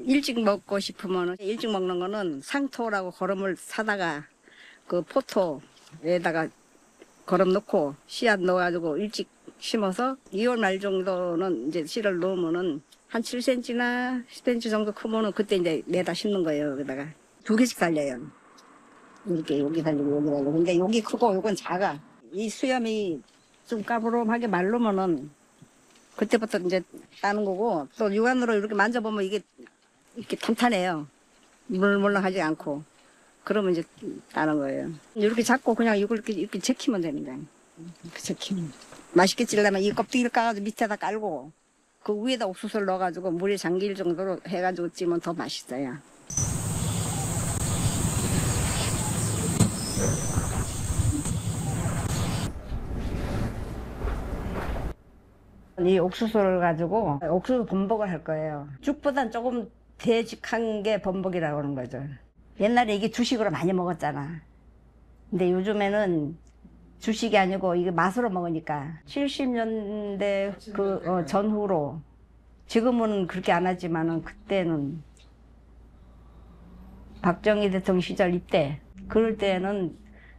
일찍 먹고 싶으면 일찍 먹는 거는 상토라고 거름을 사다가 그 포토에다가 거름 넣고 씨앗 넣어가지고 일찍 심어서 2월 말 정도는 이제 씨를 넣으면은 한 7cm나 10cm 정도 크면은 그때 이제 내다 심는 거예요. 여기다가 2개씩 달려요. 이렇게 여기 달리고 여기 달리고. 근데 여기 크고 요건 작아. 이 수염이 좀 까부름하게 마르면은 그때부터 이제 따는 거고, 또 육안으로 이렇게 만져보면 이게 이렇게 탄탄해요. 물렁하지 않고. 그러면 이제 따는 거예요. 이렇게 잡고 그냥 이걸 이렇게 제키면 됩니다. 이렇게 제키면. 맛있게 찌려면 이 껍데기를 까가지고 밑에다 깔고 그 위에다 옥수수를 넣어가지고 물에 잠길 정도로 해가지고 찌면 더 맛있어요. 이 옥수수를 가지고 옥수수 범벅을 할 거예요. 죽보단 조금 되직한 게 범벅이라고 하는 거죠. 옛날에 이게 주식으로 많이 먹었잖아. 근데 요즘에는 주식이 아니고 이게 맛으로 먹으니까 70년대 그 전후로, 지금은 그렇게 안 하지만은 그때는 박정희 대통령 시절 이때 그럴 때는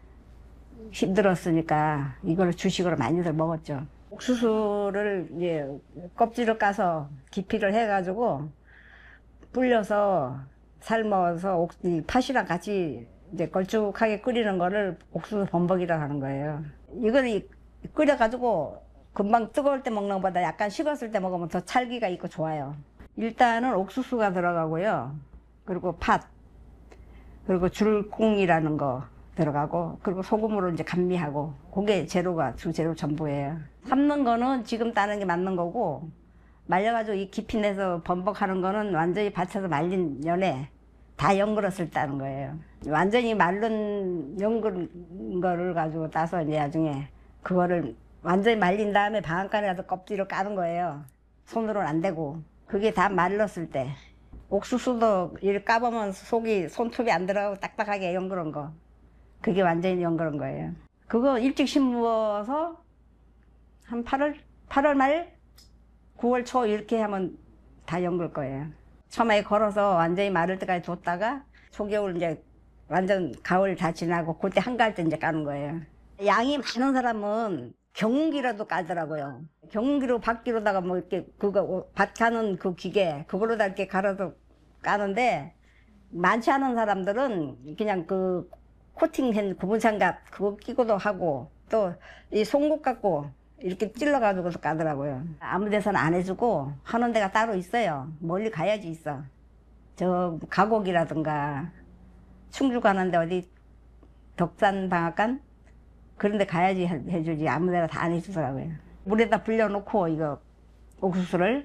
힘들었으니까 이걸 주식으로 많이들 먹었죠. 옥수수를 이제 껍질을 까서 기피를 해가지고 불려서 삶아서 팥이랑 같이 이제 걸쭉하게 끓이는 거를 옥수수 범벅이라고 하는 거예요. 이걸 끓여가지고 금방 뜨거울 때 먹는 것보다 약간 식었을 때 먹으면 더 찰기가 있고 좋아요. 일단은 옥수수가 들어가고요. 그리고 팥, 그리고 줄콩이라는 거 들어가고, 그리고 소금으로 이제 감미하고, 그게 재료가 주재료 전부예요. 삶는 거는 지금 따는 게 맞는 거고, 말려가지고 이 깊이 내서 범벅하는 거는 완전히 밭에서 말린 연에 다 연그릇을 따는 거예요. 완전히 마른 연그른 거를 가지고 따서 이제 나중에 그거를 완전히 말린 다음에 방앗간에 가서 껍질을 까는 거예요. 손으로는 안 되고. 그게 다 말랐을 때. 옥수수도 이렇게 까보면 속이 손톱이 안 들어가고 딱딱하게 연그른 거. 그게 완전히 연그른 거예요. 그거 일찍 심어서 한 8월 말 9월 초 이렇게 하면 다 연글 거예요. 처음에 걸어서 완전히 마를 때까지 뒀다가 초겨울 이제 완전 가을 다 지나고 그때 한가할 때 이제 까는 거예요. 양이 많은 사람은 경운기라도 까더라고요. 경운기로 밭기로다가 뭐 이렇게 그거 밭 가는 그 기계 그걸로다 이렇게 갈아서 까는데, 많지 않은 사람들은 그냥 그 코팅한 고무장갑 그거 끼고도 하고, 또 이 송곳 갖고 이렇게 찔러가지고도 까더라고요. 아무 데서는 안 해주고 하는 데가 따로 있어요. 멀리 가야지 있어. 저 가곡이라든가 충주 가는데 어디 덕산 방앗간 그런 데 가야지 해주지 아무 데나 다 안 해주더라고요. 물에다 불려놓고 이거 옥수수를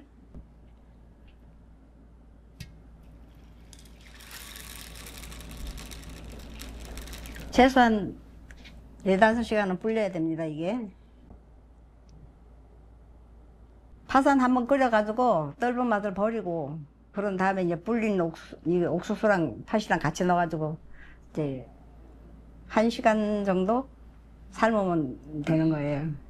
최소한 4~5시간은 불려야 됩니다. 이게 파산 한번 끓여가지고 떫은 맛을 버리고, 그런 다음에 이제 불린 옥수수랑 팥이랑 같이 넣어가지고 이제 1시간 정도 삶으면 되는 거예요.